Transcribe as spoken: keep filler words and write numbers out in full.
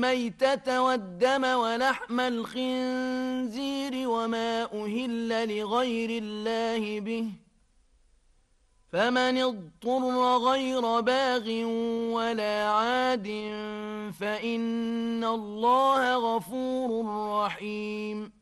الميتة والدم ولحم الخنزير وما أهل لغير الله به فمن اضطر غير باغ ولا عاد فإن الله غفور رحيم